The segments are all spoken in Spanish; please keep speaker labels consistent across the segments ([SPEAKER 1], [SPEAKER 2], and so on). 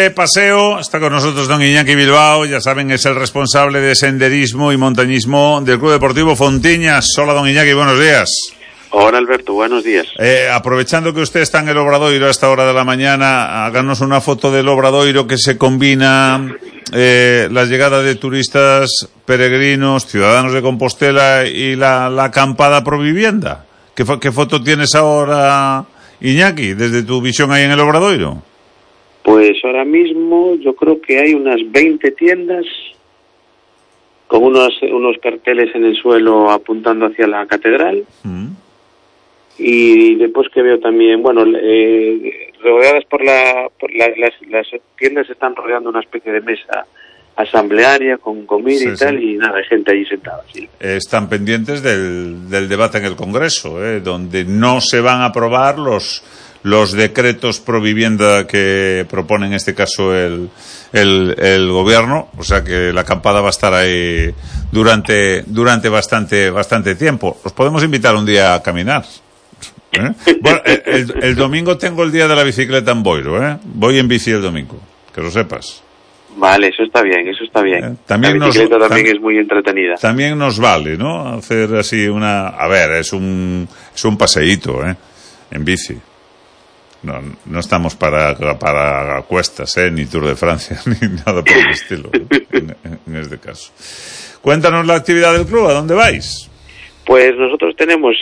[SPEAKER 1] Paseo, está con nosotros don Iñaki Bilbao, ya saben, es el responsable de senderismo y montañismo del Club Deportivo Fontiñas. Hola don Iñaki, buenos días.
[SPEAKER 2] Hola Alberto, buenos días.
[SPEAKER 1] Aprovechando que usted está en el Obradoiro a esta hora de la mañana, háganos una foto del Obradoiro que se combina la llegada de turistas, peregrinos, ciudadanos de Compostela y la acampada Provivienda. ¿Qué foto tienes ahora, Iñaki, desde tu visión ahí en el Obradoiro?
[SPEAKER 2] Pues ahora mismo yo creo que hay unas 20 tiendas con unos carteles en el suelo apuntando hacia la catedral. Y después que veo también, rodeadas por las tiendas están rodeando una especie de mesa asamblearia con comida y tal, y nada, hay gente allí sentada. Sí.
[SPEAKER 1] Están pendientes del debate en el Congreso, donde no se van a aprobar los decretos pro vivienda que propone en este caso el gobierno, o sea que la acampada va a estar ahí durante bastante tiempo. Os podemos invitar un día a caminar. Bueno, el domingo tengo el día de la bicicleta en Boiro, voy en bici el domingo, que lo sepas.
[SPEAKER 2] Vale, eso está bien.
[SPEAKER 1] También
[SPEAKER 2] la bicicleta también es muy entretenida.
[SPEAKER 1] También nos vale, ¿no? Hacer así es un paseíto, en bici. No estamos para cuestas, ni Tour de Francia, ni nada por el estilo, en este caso. Cuéntanos la actividad del club, ¿a dónde vais?
[SPEAKER 2] Pues nosotros tenemos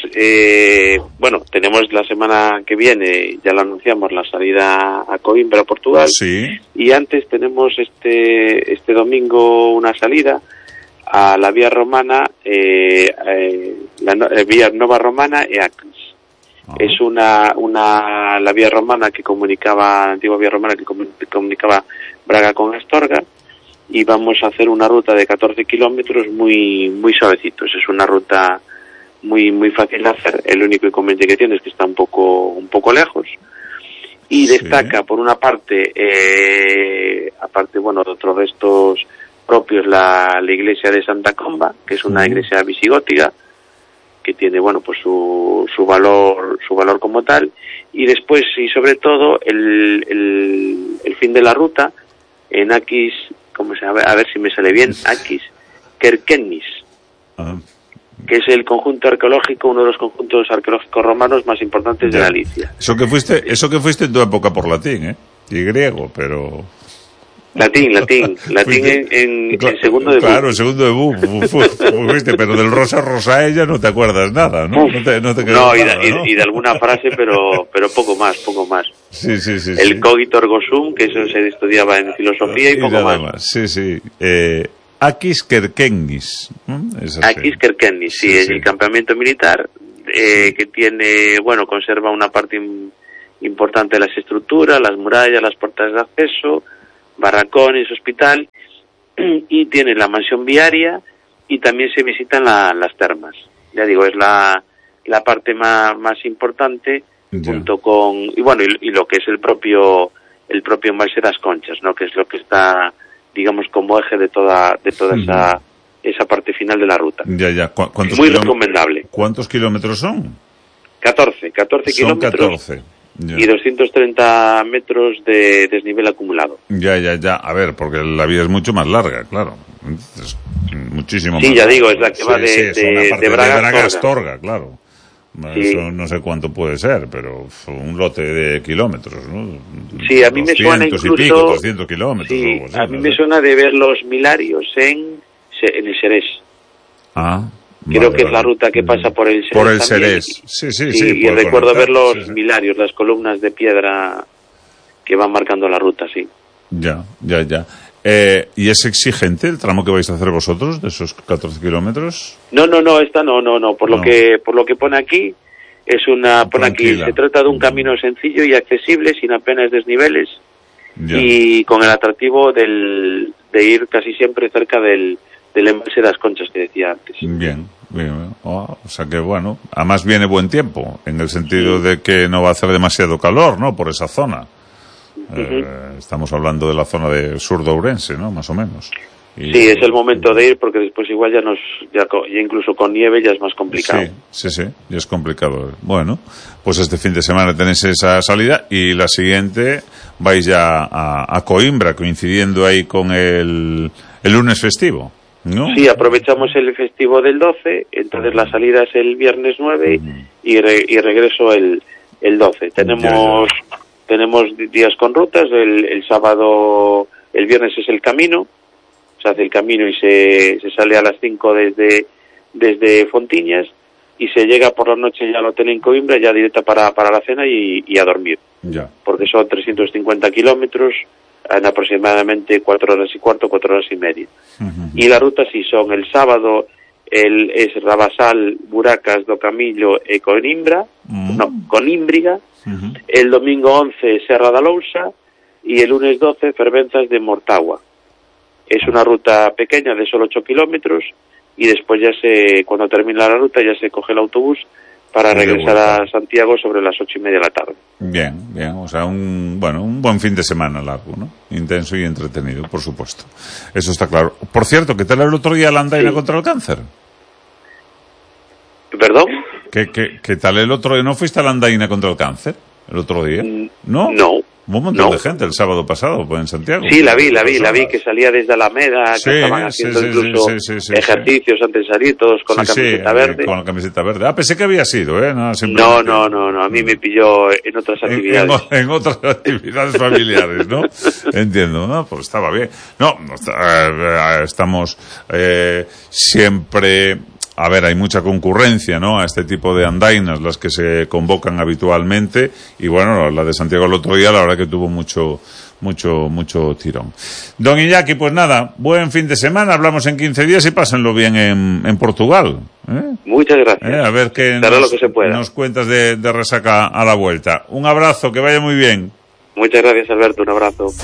[SPEAKER 2] la semana que viene, ya lo anunciamos, la salida a Coimbra, Portugal. Sí. Y antes tenemos este domingo una salida a la Vía Romana, la Vía Nova Romana e Acris. Es la vía romana que comunicaba, la antigua vía romana que comunicaba Braga con Astorga, y vamos a hacer una ruta de 14 kilómetros muy suavecitos. Es una ruta muy fácil de hacer. El único inconveniente que tiene es que está un poco lejos. Y destaca, por una parte, aparte de otros restos propios, la iglesia de Santa Comba, que es una iglesia visigótica, que tiene su valor como tal, y después y sobre todo el fin de la ruta en Akis, a ver si me sale bien, Akis Kerkenis, que es el conjunto arqueológico, uno de los conjuntos arqueológicos romanos más importantes de Galicia.
[SPEAKER 1] Eso que fuiste en tu época por latín, y griego, pero
[SPEAKER 2] Latín en segundo de
[SPEAKER 1] Claro, en segundo de BU. Fuiste, pero del Rosa ella no te acuerdas nada, ¿no?
[SPEAKER 2] Y de alguna frase, pero poco más.
[SPEAKER 1] Sí.
[SPEAKER 2] El cogito ergo sum, que eso se estudiaba en filosofía, y poco más.
[SPEAKER 1] Sí. Akis Kerkenis.
[SPEAKER 2] Akis Kerkenis, sí, es el campamento militar que tiene, conserva una parte importante de las estructuras, las murallas, las puertas de acceso, barracones, hospital, y tiene la mansión viaria, y también se visitan las termas. Ya digo, es la parte más importante, junto con y lo que es el propio embalse de las Conchas, ¿no? Que es lo que está, digamos, como eje de toda esa parte final de la ruta.
[SPEAKER 1] Ya.
[SPEAKER 2] Muy recomendable.
[SPEAKER 1] ¿Cuántos kilómetros son?
[SPEAKER 2] 14 kilómetros. 14. Y 230 metros de desnivel acumulado.
[SPEAKER 1] Ya. A ver, porque la vía es mucho más larga, claro. Es muchísimo más.
[SPEAKER 2] Sí, ya digo, es la que va de Braga
[SPEAKER 1] a Astorga, claro. Sí. Eso no sé cuánto puede ser, pero un lote de kilómetros, ¿no?
[SPEAKER 2] Sí, a mí me suena incluso...
[SPEAKER 1] 200 kilómetros.
[SPEAKER 2] Sí, a mí me suena de ver los milarios en el Xerés. Creo que es la ruta que pasa por el Xerés.
[SPEAKER 1] Por el Xerés, sí.
[SPEAKER 2] Y recuerdo ver los milarios, las columnas de piedra que van marcando la ruta, sí.
[SPEAKER 1] Ya. ¿Y es exigente el tramo que vais a hacer vosotros, de esos 14 kilómetros?
[SPEAKER 2] No, esta no. Por lo que pone aquí, se trata de un camino sencillo y accesible, sin apenas desniveles, y con el atractivo de ir casi siempre cerca del embalse de las Conchas que decía antes.
[SPEAKER 1] Bien. O sea que además viene buen tiempo, en el sentido de que no va a hacer demasiado calor, ¿no? Por esa zona. Estamos hablando de la zona de sur de Ourense, ¿no? Más o menos.
[SPEAKER 2] Sí, es el momento de ir porque después igual ya incluso con nieve ya es más complicado.
[SPEAKER 1] Sí, ya es complicado. Bueno, pues este fin de semana tenéis esa salida y la siguiente vais ya a Coimbra, coincidiendo ahí con el lunes festivo, ¿no?
[SPEAKER 2] Sí, aprovechamos el festivo del 12, entonces la salida es el viernes 9 y regreso el 12. Tenemos días con rutas, el sábado, el viernes es el camino, se hace el camino y se sale a las 5 desde Fontiñas y se llega por la noche ya al hotel en Coimbra, ya directa para la cena y a dormir.
[SPEAKER 1] Ya.
[SPEAKER 2] Porque son 350 kilómetros en aproximadamente 4 horas y cuarto, 4 horas y media. Y la ruta sí son el sábado es Rabasal, Buracas, do Camillo e Coimbra, Conímbriga, el domingo 11 Serra da Lousa y el lunes 12 Fervenzas de Mortagua. Es una ruta pequeña de solo 8 kilómetros y después cuando termina la ruta ya se coge el autobús para regresar a Santiago sobre las 8:30 de la tarde.
[SPEAKER 1] Bien, o sea, un buen fin de semana largo, ¿no? Intenso y entretenido, por supuesto. Eso está claro. Por cierto, ¿qué tal el otro día la andaina contra el cáncer?
[SPEAKER 2] ¿Perdón?
[SPEAKER 1] ¿Qué tal el otro día? ¿No fuiste a la andaina contra el cáncer el otro día? ¿No?
[SPEAKER 2] No.
[SPEAKER 1] Hubo un montón de gente el sábado pasado en Santiago.
[SPEAKER 2] Sí, la vi, que salía desde Alameda, que estaban haciendo incluso ejercicios antes de salir, todos con la camiseta verde.
[SPEAKER 1] Con la camiseta verde. Pensé que había sido, ¿eh?
[SPEAKER 2] No, a mí me pilló en otras actividades.
[SPEAKER 1] En otras actividades familiares, ¿no? Entiendo, ¿no? Pues estaba bien. No, estamos siempre... A ver, hay mucha concurrencia, ¿no? A este tipo de andainas, las que se convocan habitualmente. Y bueno, la de Santiago el otro día, la verdad que tuvo mucho tirón. Don Iñaki, pues nada, buen fin de semana. Hablamos en 15 días y pásenlo bien en Portugal.
[SPEAKER 2] Muchas gracias.
[SPEAKER 1] A ver qué nos cuentas de resaca a la vuelta. Un abrazo, que vaya muy bien.
[SPEAKER 2] Muchas gracias, Alberto. Un abrazo.